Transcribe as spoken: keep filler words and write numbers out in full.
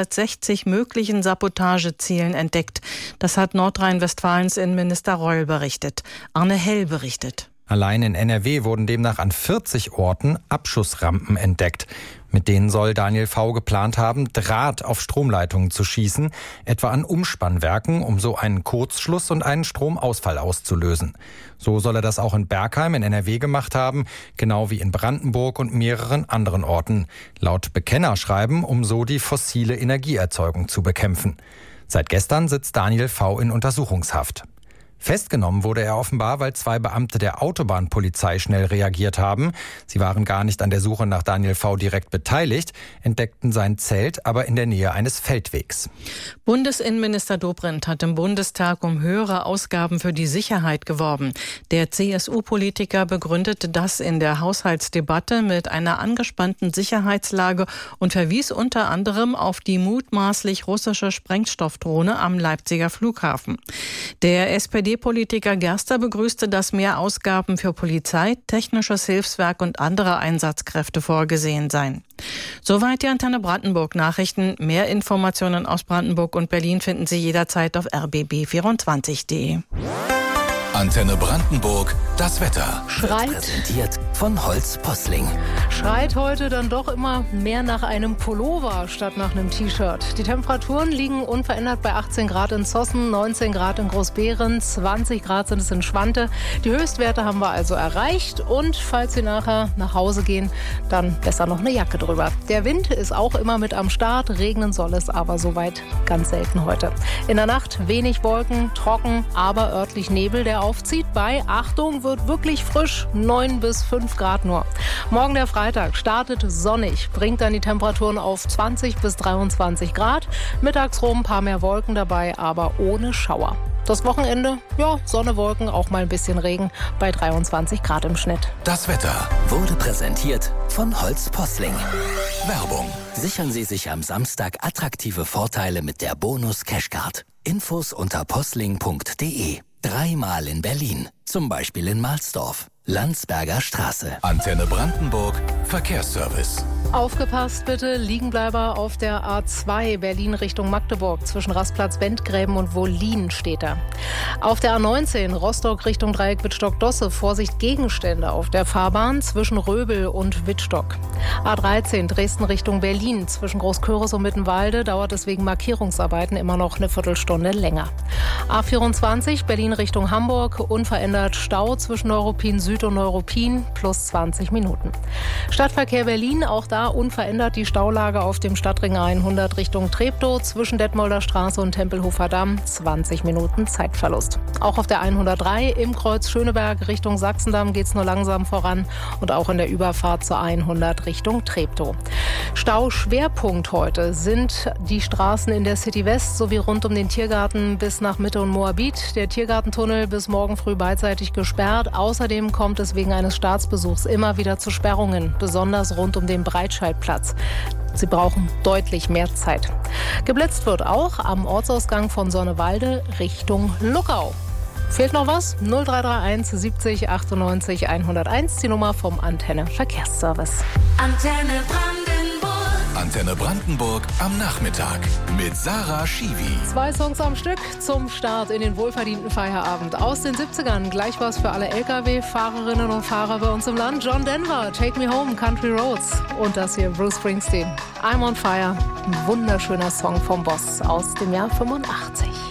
hundertsechzig möglichen Sabotagezielen entdeckt. Das hat Nordrhein-Westfalens Innenminister Reul berichtet. Arne Hell berichtet. Allein in N R W wurden demnach an vierzig Orten Abschussrampen entdeckt. Mit denen soll Daniel V. geplant haben, Draht auf Stromleitungen zu schießen, etwa an Umspannwerken, um so einen Kurzschluss und einen Stromausfall auszulösen. So soll er das auch in Bergheim in N R W gemacht haben, genau wie in Brandenburg und mehreren anderen Orten. Laut Bekennerschreiben, um so die fossile Energieerzeugung zu bekämpfen. Seit gestern sitzt Daniel V. in Untersuchungshaft. Festgenommen wurde er offenbar, weil zwei Beamte der Autobahnpolizei schnell reagiert haben. Sie waren gar nicht an der Suche nach Daniel V. direkt beteiligt, entdeckten sein Zelt aber in der Nähe eines Feldwegs. Bundesinnenminister Dobrindt hat im Bundestag um höhere Ausgaben für die Sicherheit geworben. Der C S U-Politiker begründete das in der Haushaltsdebatte mit einer angespannten Sicherheitslage und verwies unter anderem auf die mutmaßlich russische Sprengstoffdrohne am Leipziger Flughafen. Der S P D-Politiker Gerster begrüßte, dass mehr Ausgaben für Polizei, technisches Hilfswerk und andere Einsatzkräfte vorgesehen seien. Soweit die Antenne Brandenburg Nachrichten. Mehr Informationen aus Brandenburg und Berlin finden Sie jederzeit auf r b b vierundzwanzig punkt d e. Antenne Brandenburg, das Wetter. Schreit. Wird präsentiert von Holz Posling. Schreit heute dann doch immer mehr nach einem Pullover statt nach einem T-Shirt. Die Temperaturen liegen unverändert bei achtzehn Grad in Zossen, neunzehn Grad in Großbeeren, zwanzig Grad sind es in Schwante. Die Höchstwerte haben wir also erreicht. Und falls Sie nachher nach Hause gehen, dann besser noch eine Jacke drüber. Der Wind ist auch immer mit am Start. Regnen soll es aber soweit ganz selten heute. In der Nacht wenig Wolken, trocken, aber örtlich Nebel, der aufzieht bei, Achtung, wird wirklich frisch, neun bis fünf Grad nur. Morgen der Freitag startet sonnig, bringt dann die Temperaturen auf zwanzig bis dreiundzwanzig Grad. Mittags rum ein paar mehr Wolken dabei, aber ohne Schauer. Das Wochenende, ja, Sonne, Wolken, auch mal ein bisschen Regen bei dreiundzwanzig Grad im Schnitt. Das Wetter wurde präsentiert von Holz Posling. Werbung. Sichern Sie sich am Samstag attraktive Vorteile mit der Bonus Cashcard. Infos unter posling punkt d e. Dreimal in Berlin, zum Beispiel in Mahlsdorf. Landsberger Straße. Antenne Brandenburg, Verkehrsservice. Aufgepasst bitte, Liegenbleiber auf der A zwei Berlin Richtung Magdeburg. Zwischen Rastplatz Wendgräben und Wollin steht er. Auf der A neunzehn Rostock Richtung Dreieck Wittstock-Dosse. Vorsicht Gegenstände auf der Fahrbahn zwischen Röbel und Wittstock. A dreizehn Dresden Richtung Berlin. Zwischen Großköris und Mittenwalde dauert es wegen Markierungsarbeiten immer noch eine Viertelstunde länger. A vierundzwanzig Berlin Richtung Hamburg. Unverändert Stau zwischen Neuruppin Süd und Neuruppin plus zwanzig Minuten. Stadtverkehr Berlin, auch da unverändert die Staulage auf dem Stadtring hundert Richtung Treptow zwischen Detmolder Straße und Tempelhofer Damm, zwanzig Minuten Zeitverlust. Auch auf der hundertdrei im Kreuz Schöneberg Richtung Sachsendamm geht es nur langsam voran und auch in der Überfahrt zur hundert Richtung Treptow. Stauschwerpunkt heute sind die Straßen in der City West sowie rund um den Tiergarten bis nach Mitte und Moabit. Der Tiergartentunnel bis morgen früh beidseitig gesperrt. Außerdem kommt es wegen eines Staatsbesuchs immer wieder zu Sperrungen, besonders rund um den Breitscheidplatz. Sie brauchen deutlich mehr Zeit. Geblitzt wird auch am Ortsausgang von Sonnewalde Richtung Luckau. Fehlt noch was? null drei drei eins siebzig achtundneunzig hunderteins, die Nummer vom Antenne Verkehrsservice. Antenne Brandenburg. Antenne Brandenburg am Nachmittag mit Sarah Schiwi. Zwei Songs am Stück zum Start in den wohlverdienten Feierabend. Aus den siebzigern, gleich was für alle L K W-Fahrerinnen und Fahrer bei uns im Land. John Denver, Take Me Home, Country Roads. Und das hier, Bruce Springsteen, I'm on Fire. Ein wunderschöner Song vom Boss aus dem Jahr fünfundachtzig.